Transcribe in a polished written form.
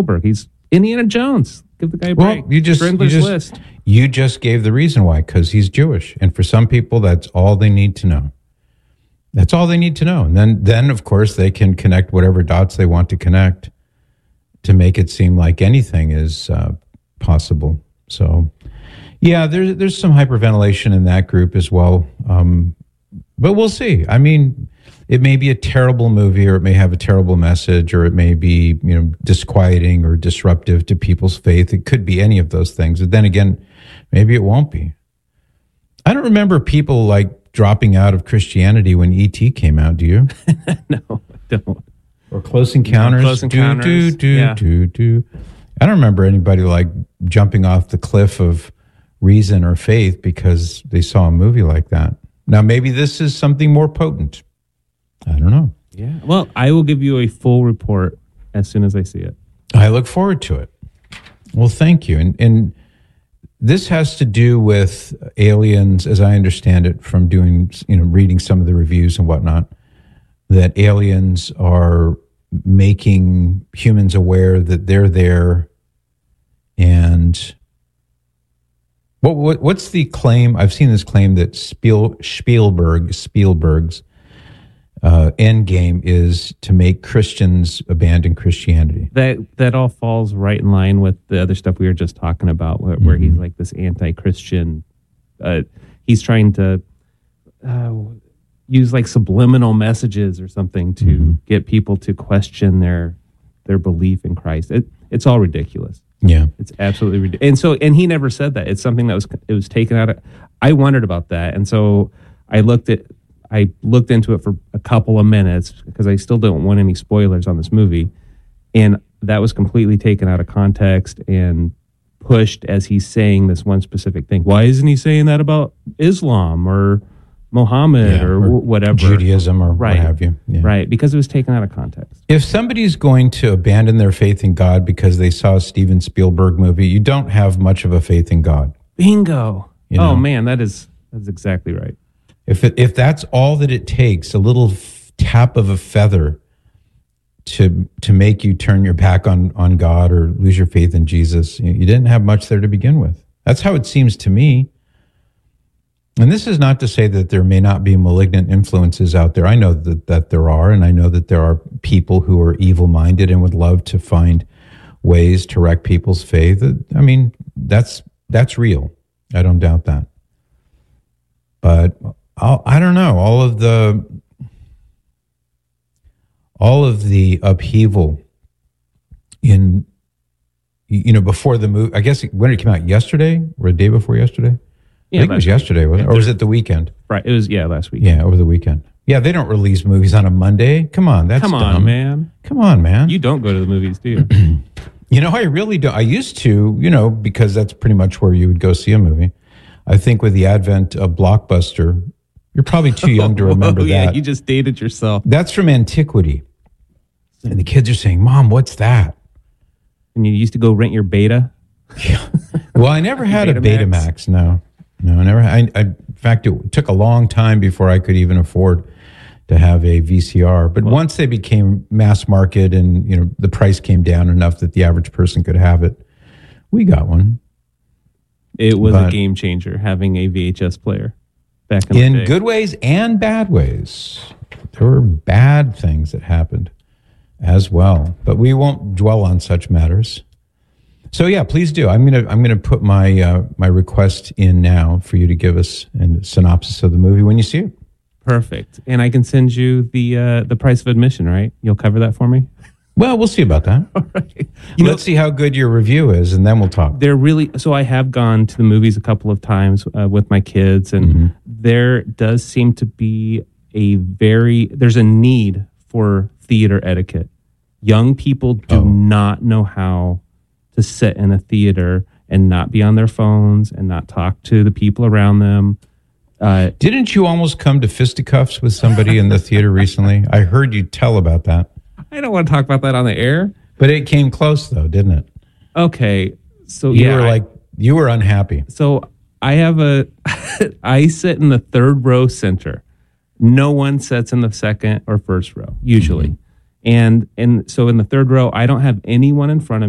Spielberg. He's Indiana Jones. Give the guy a break. You just gave the reason why, because he's Jewish. And for some people, that's all they need to know. That's all they need to know. And then of course, they can connect whatever dots they want to connect to make it seem like anything is possible. So, yeah, there's some hyperventilation in that group as well. But we'll see. I mean, it may be a terrible movie, or it may have a terrible message, or it may be, disquieting or disruptive to people's faith. It could be any of those things. But then again, maybe it won't be. I don't remember people dropping out of Christianity when E.T. came out. Do you? No, I don't. Or Close Encounters. Close Encounters. I don't remember anybody jumping off the cliff of reason or faith because they saw a movie like that. Now, maybe this is something more potent. I don't know. Yeah. Well, I will give you a full report as soon as I see it. I look forward to it. Well, thank you. And this has to do with aliens, as I understand it, from doing, reading some of the reviews and whatnot, that aliens are making humans aware that they're there. And what's the claim? I've seen this claim that Spielberg's end game is to make Christians abandon Christianity. That all falls right in line with the other stuff we were just talking about, where he's like this anti-Christian. He's trying to use subliminal messages or something to get people to question their belief in Christ. It's all ridiculous. Yeah, it's absolutely ridiculous. And he never said that. It's something that was taken out of. I wondered about that, and so I looked into it for a couple of minutes because I still don't want any spoilers on this movie, and that was completely taken out of context and pushed as he's saying this one specific thing. Why isn't he saying that about Islam or Muhammad or whatever, Judaism or what have you? Yeah. Right, because it was taken out of context. If somebody's going to abandon their faith in God because they saw a Steven Spielberg movie, you don't have much of a faith in God. Bingo! Oh man, that's exactly right. If that's all that it takes, a little tap of a feather to make you turn your back on God or lose your faith in Jesus, you didn't have much there to begin with. That's how it seems to me. And this is not to say that there may not be malignant influences out there. I know that there are, and I know that there are people who are evil-minded and would love to find ways to wreck people's faith. I mean, that's real. I don't doubt that. But I don't know. All of the upheaval in, before the movie, I guess when it came out yesterday or the day before yesterday? I think it was yesterday, wasn't it? Or was it the weekend? Right. It was, last week. Yeah, over the weekend. Yeah, they don't release movies on a Monday. Come on, that's dumb. Man. Come on, man. You don't go to the movies, do you? I really don't. I used to, because that's pretty much where you would go see a movie. I think with the advent of Blockbuster, you're probably too young to remember that. Yeah, you just dated yourself. That's from antiquity. And the kids are saying, Mom, what's that? And you used to go rent your Beta? Yeah. Well, I never had a Betamax, no. No, I never. In fact, it took a long time before I could even afford to have a VCR. But once they became mass market and the price came down enough that the average person could have it, we got one. It was a game changer having a VHS player back in the day. In good ways and bad ways. There were bad things that happened as well, but we won't dwell on such matters. So yeah, please do. I'm gonna put my my request in now for you to give us a synopsis of the movie when you see it. Perfect. And I can send you the price of admission, right? You'll cover that for me? Well, we'll see about that. All right. Let's see how good your review is, and then we'll talk. So I have gone to the movies a couple of times with my kids, and there does seem to be there's a need for theater etiquette. Young people do not know how to sit in a theater and not be on their phones and not talk to the people around them. Didn't you almost come to fisticuffs with somebody in the theater recently? I heard you tell about that. I don't want to talk about that on the air. But it came close, though, didn't it? Okay. So you were unhappy. So I have I sit in the third row center. No one sits in the second or first row, usually. And so in the third row, I don't have anyone in front of me.